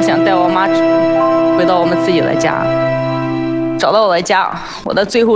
想带我妈回到我们自己的家，找到我的家，我的最后。